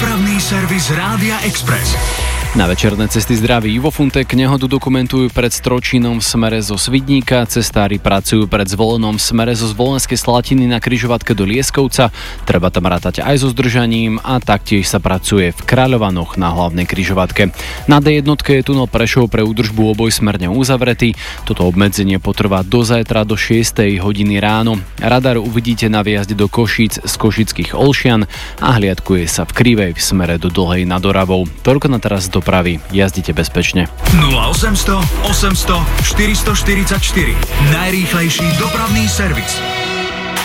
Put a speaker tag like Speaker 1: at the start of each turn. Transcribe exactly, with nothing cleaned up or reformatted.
Speaker 1: Dopravný servis Rádia Express.
Speaker 2: Na večerné cesty zdraví Ivo Funtek nehodu dokumentujú pred Stročínom v smere zo Svidníka, cestári pracujú pred Zvolenom v smere zo Zvolenskej Slatiny na križovatke do Lieskovca, treba tam rátať aj so zdržaním a taktiež sa pracuje v Kráľovanoch na hlavnej križovatke. Na dé jedna je tunel Prešov pre údržbu obojsmerne uzavretý, toto obmedzenie potrvá do zajtra do šiestej hodiny ráno. Radar uvidíte na výjazde do Košíc z Košických Olšian a hliadkuje sa v Krivej v smere do Dlhej nad Oravou. Toľko na teraz do dopravy. Jazdite bezpečne.
Speaker 1: nula osem nula nula, osem nula nula, štyri štyri štyri. Najrýchlejší dopravný servis.